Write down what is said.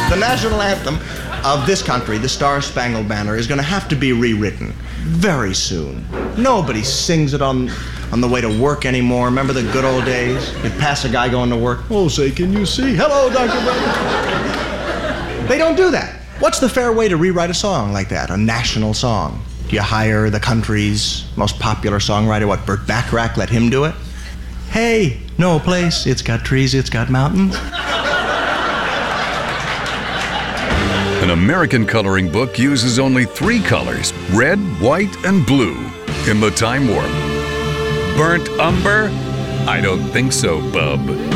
The national anthem of this country, the Star-Spangled Banner, is going to have to be rewritten very soon. Nobody sings it on the way to work anymore. Remember the good old days? You'd pass a guy going to work. Oh, say, can you see? Hello, Dr. Brown. They don't do that. What's the fair way to rewrite a song like that, a national song? Do you hire the country's most popular songwriter, what, Burt Bacharach, let him do it? Hey, no place, it's got trees, it's got mountains. An American coloring book uses only 3 colors, red, white, and blue, in the Time Warp. Burnt umber? I don't think so, bub.